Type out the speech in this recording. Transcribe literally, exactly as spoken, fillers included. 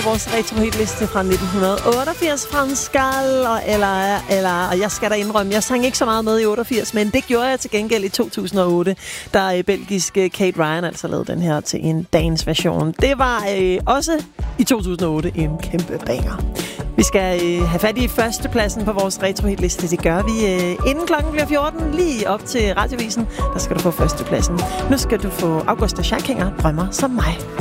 Vores retrohitliste fra nitten otteogfirs, Frans Gal og eller, eller, og jeg skal da indrømme, jeg sang ikke så meget med i otteogfirs, men det gjorde jeg til gengæld i to tusind og otte, da belgiske Kate Ryan altså lavede den her til en dance-version. Det var øh, også i to tusind og otte en kæmpe banger. Vi skal øh, have fat i førstepladsen på vores retrohitliste. Det gør vi øh, inden klokken bliver fjorten, lige op til Radiovisen. Der skal du få førstepladsen. Nu skal du få Augusta Scheikinger, Drømmer som mig.